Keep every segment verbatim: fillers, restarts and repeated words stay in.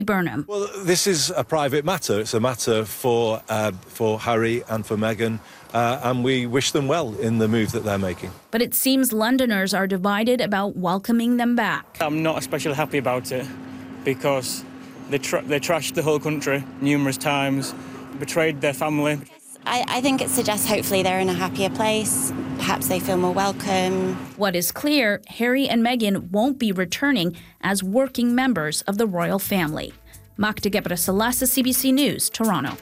Burnham. Well, this is a private matter. It's a matter for uh, for Harry and for Meghan, uh, and we wish them well in the move that they're making. But it seems Londoners are divided about welcoming them back. I'm not especially happy about it because they, tra- they trashed the whole country numerous times, betrayed their family. I, I think it suggests hopefully they're in a happier place. Perhaps they feel more welcome. What is clear, Harry and Meghan won't be returning as working members of the royal family. Magda Gebrselassie, C B C News, Toronto.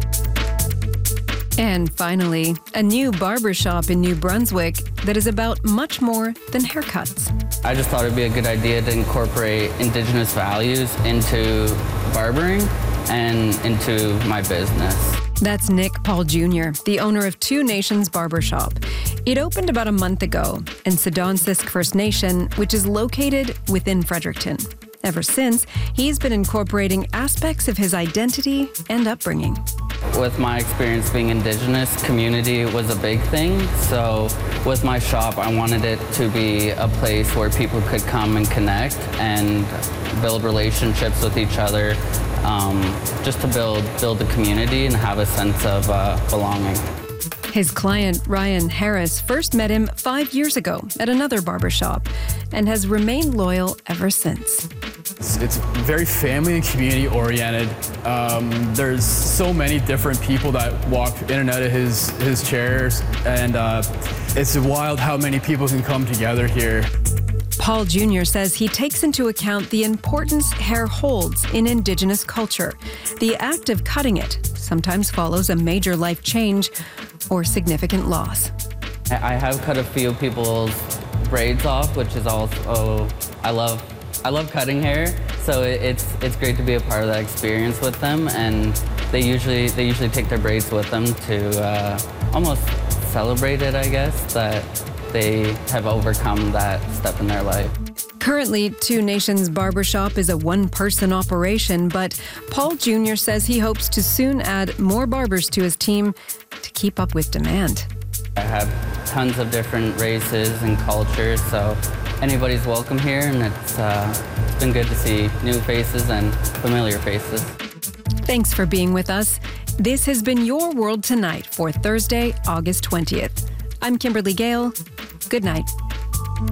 And finally, a new barbershop in New Brunswick that is about much more than haircuts. I just thought it'd be a good idea to incorporate Indigenous values into barbering and into my business. That's Nick Paul Junior, the owner of Two Nations Barbershop. It opened about a month ago in Sidonsisk First Nation, which is located within Fredericton. Ever since, he's been incorporating aspects of his identity and upbringing. With my experience being Indigenous, community was a big thing. So with my shop, I wanted it to be a place where people could come and connect and build relationships with each other, um, just to build, build a community and have a sense of uh, belonging. His client, Ryan Harris, first met him five years ago at another barbershop and has remained loyal ever since. It's, it's very family and community oriented. Um, there's so many different people that walk in and out of his, his chairs, and uh, it's wild how many people can come together here. Paul Junior says he takes into account the importance hair holds in Indigenous culture. The act of cutting it sometimes follows a major life change or significant loss. I have cut a few people's braids off, which is also, I love I love cutting hair, so it's it's great to be a part of that experience with them, and they usually they usually take their braids with them to uh, almost celebrate it, I guess, that they have overcome that step in their life. Currently, Two Nations Barbershop is a one-person operation, but Paul Junior says he hopes to soon add more barbers to his team to keep up with demand. I have tons of different races and cultures, so anybody's welcome here, and it's, uh, it's been good to see new faces and familiar faces. Thanks for being with us. This has been Your World Tonight for Thursday, August twentieth. I'm Kimberly Gale. Good night.